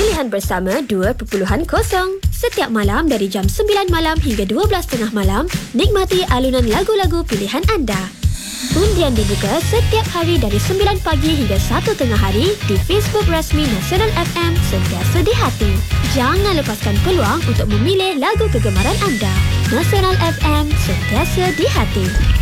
Pilihan Bersama 2.0. Setiap malam dari jam 9 malam hingga 12.30 malam, nikmati alunan lagu-lagu pilihan anda. Undian dibuka setiap hari dari 9 pagi hingga 1 tengah hari di Facebook rasmi Nasional FM, sentiasa di hati. Jangan lepaskan peluang untuk memilih lagu kegemaran anda. Nasional FM, sentiasa di hati.